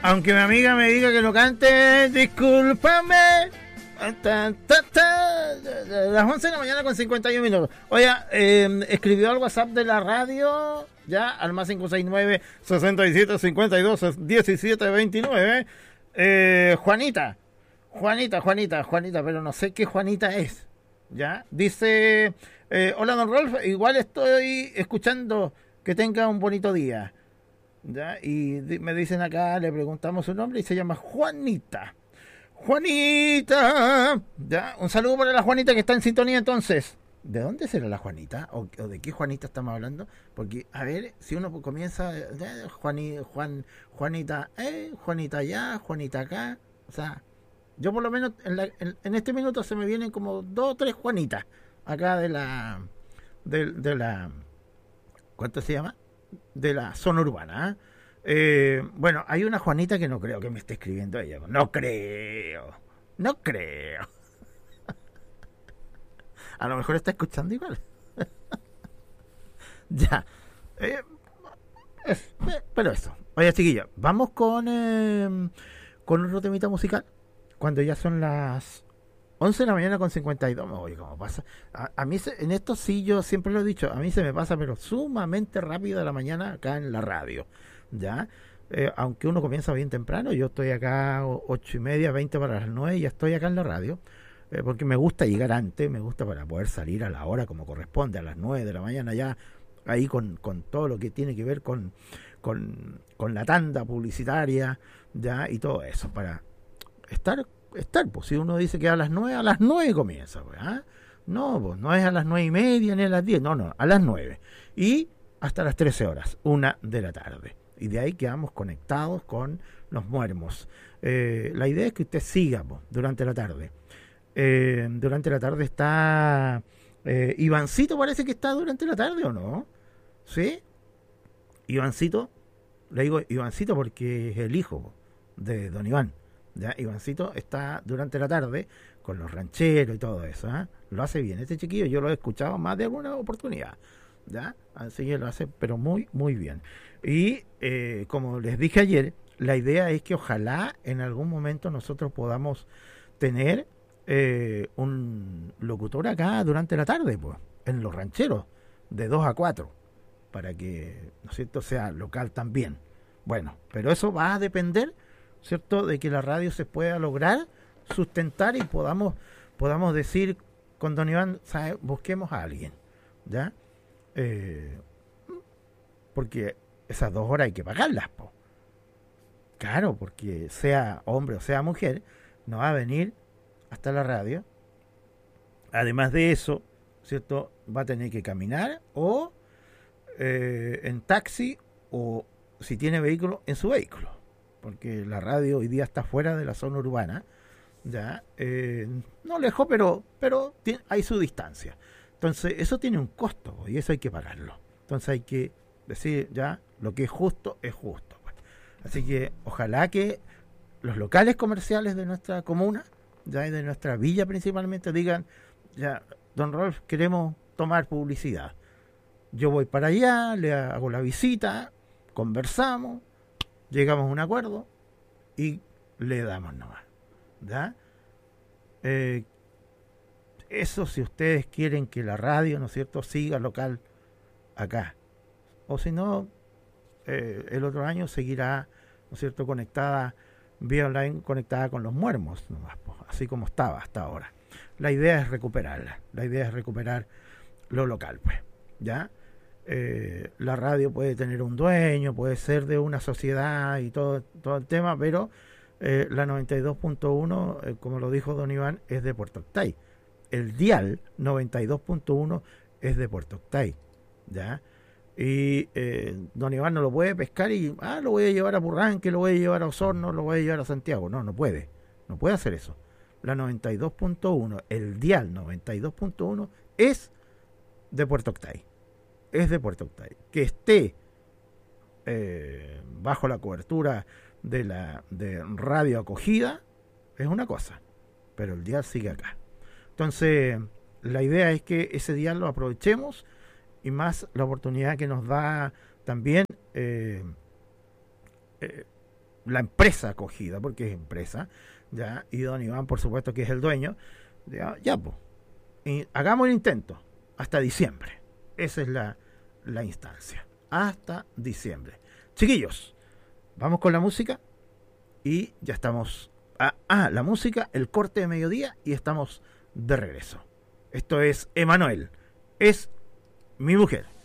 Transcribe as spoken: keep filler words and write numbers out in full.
aunque mi amiga me diga que no cante, discúlpame. Las once de la mañana con cincuenta y un minutos. Oye, eh, escribió al WhatsApp de la radio, ya, al más cinco seis nueve, sesenta y siete, cincuenta y dos, diecisiete, veintinueve. Eh, Juanita, Juanita, Juanita, Juanita, pero no sé qué Juanita es. Ya, dice, eh, hola don Rolf, igual estoy escuchando, que tenga un bonito día. Ya, y di- me dicen acá, le preguntamos su nombre y se llama Juanita. Juanita, ya, un saludo para la Juanita que está en sintonía entonces. ¿De dónde será la Juanita? ¿O, o de qué Juanita estamos hablando? Porque, a ver, si uno comienza, eh, Juani, Juan, Juanita, eh, Juanita allá, Juanita acá, o sea, yo por lo menos en, la- en- en este minuto se me vienen como dos o tres Juanitas acá de la, de, de la, ¿cuánto se llama? De la zona urbana. ¿Eh? Eh, bueno, hay una Juanita que no creo que me esté escribiendo ella. No creo. No creo. A lo mejor está escuchando igual. Ya. Eh, es- eh, pero eso. Oye, chiquilla, vamos con, eh, con otro temita musical. Cuando ya son las once de la mañana con cincuenta y dos. Oye, ¿cómo pasa? A, a mí, se- en esto sí, yo siempre lo he dicho, a mí se me pasa, pero sumamente rápido la mañana acá en la radio. ¿Ya? Eh, aunque uno comienza bien temprano, yo estoy acá o- ocho y media, veinte para las nueve, y ya estoy acá en la radio. Eh, porque me gusta llegar antes, me gusta para poder salir a la hora como corresponde, a las nueve de la mañana ya, ahí con, con todo lo que tiene que ver con, con, con la tanda publicitaria, ya, y todo eso, para estar, estar, pues si uno dice que a las nueve, a las nueve comienza, pues, ¿ah? No, pues no es a las nueve y media ni a las diez, no, no, a las nueve. Y hasta las trece horas, una de la tarde. Y de ahí quedamos conectados con los muermos. Eh, la idea es que usted siga pues, durante la tarde. Eh, durante la tarde está eh, Ivancito, parece que está durante la tarde o no. ¿Sí? Ivancito, le digo Ivancito porque es el hijo de don Iván. ¿Ya? Ivancito está durante la tarde con los rancheros y todo eso. ¿eh? Lo hace bien. Este chiquillo yo lo he escuchado más de alguna oportunidad. ¿Ya? Así que lo hace, pero muy, muy bien. Y eh, como les dije ayer, la idea es que ojalá en algún momento nosotros podamos tener eh, un locutor acá durante la tarde, pues, en los rancheros, de dos a cuatro, para que, ¿no es cierto?, sea local también. Bueno, pero eso va a depender, ¿cierto?, de que la radio se pueda lograr sustentar y podamos, podamos decir con don Iván, ¿sabe? Busquemos a alguien, ¿ya? Eh, porque esas dos horas hay que pagarlas, po. Claro, porque sea hombre o sea mujer, no va a venir hasta la radio. Además de eso, ¿cierto? Va a tener que caminar o eh, en taxi o si tiene vehículo, en su vehículo. Porque la radio hoy día está fuera de la zona urbana, ya, eh, no lejos, pero, pero tiene, hay su distancia. Entonces, eso tiene un costo po, y eso hay que pagarlo. Entonces hay que decir ya, lo que es justo es justo. Pues. Así que ojalá que los locales comerciales de nuestra comuna, ya y de nuestra villa principalmente, digan, ya, don Rolf, queremos tomar publicidad. Yo voy para allá, le hago la visita, conversamos, llegamos a un acuerdo y le damos nomás. ¿Ya? Eh, eso si ustedes quieren que la radio, ¿no es cierto?, siga local acá. O si no, eh, el otro año seguirá, ¿no es cierto?, conectada, vía online, conectada con los muermos, nomás, pues, así como estaba hasta ahora. La idea es recuperarla, la idea es recuperar lo local, pues, ¿ya? Eh, la radio puede tener un dueño, puede ser de una sociedad y todo, todo el tema, pero eh, la noventa y dos punto uno, eh, como lo dijo don Iván, es de Puerto Octay. El dial noventa y dos punto uno es de Puerto Octay, ¿ya? Y eh, don Iván no lo puede pescar y, ah, lo voy a llevar a Purranque, lo voy a llevar a Osorno, lo voy a llevar a Santiago. No, no puede, no puede hacer eso. La noventa y dos punto uno, el dial noventa y dos punto uno es de Puerto Octay. Es de Puerto Octay. Que esté eh, bajo la cobertura de la de radio acogida es una cosa, pero el dial sigue acá. Entonces, la idea es que ese dial lo aprovechemos y más la oportunidad que nos da también eh, eh, la empresa acogida, porque es empresa, ya, y don Iván, por supuesto, que es el dueño, ya, ya pues, y hagamos el intento hasta diciembre. Esa es la, la instancia. Hasta diciembre. Chiquillos, vamos con la música y ya estamos. Ah, ah, la música, el corte de mediodía y estamos de regreso. Esto es Emanuel. Es mi mujer.